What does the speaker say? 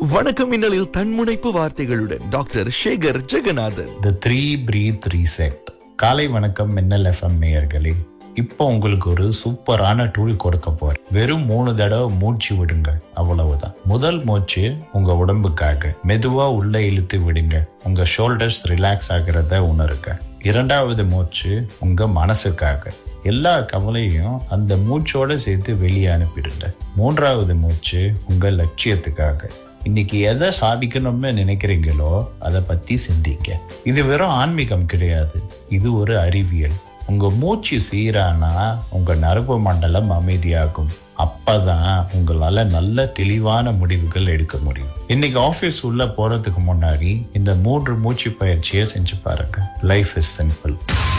வணக்கம் மின்னலில் தன்முனைப்பு வார்த்தைகளுடன் doctor Sekar Jeganathan. The 3 Breathe Reset. காலை வணக்கம் மின்னல் எஃப்எம் நேயர்களே. இப்போ உங்களுக்கு ஒரு சூப்பரான டூல் கொடுக்க போறேன். வெறும் 3 தடவை மூச்சு விடுங்க, அவ்வளவுதான். முதல் மூச்சு உங்க உடம்புக்காக மெதுவா உள்ள இழுத்து விடுங்க, உங்க ஷோல்டர்ஸ் ரிலாக்ஸ் ஆகிறத உணருங்க. இரண்டாவது மூச்சு உங்க மனசுக்காக, எல்லா கவலையும் அந்த மூச்சோட சேர்த்து வெளியே அனுப்பிடுங்க. மூன்றாவது மூச்சு உங்க லட்சியத்துக்காக, இன்னைக்கு எதை சாதிக்கணும்னு நினைக்கிறீங்களோ அதை பத்தி சிந்திக்க. இது வெறும் ஆன்மீகம் கிடையாது, இது ஒரு அறிவியல். உங்க மூச்சு சீரானா உங்க நரம்பு மண்டலம் அமைதியாகும். அப்பதான் உங்களால நல்ல தெளிவான முடிவுகள் எடுக்க முடியும். இன்னைக்கு ஆபீஸ் உள்ள போறதுக்கு முன்னாடி இந்த 3 மூச்சு பயிற்சியை செஞ்சு பாருங்க. Life is simple.